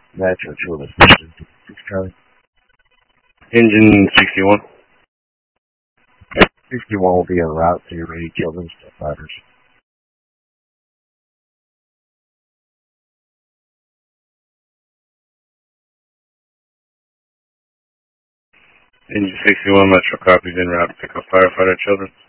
Metro Children's Charlie. Engine 61. 61 will be en route to your ready children's fighters. Engine 61, Metro copies en route to pick up firefighter children.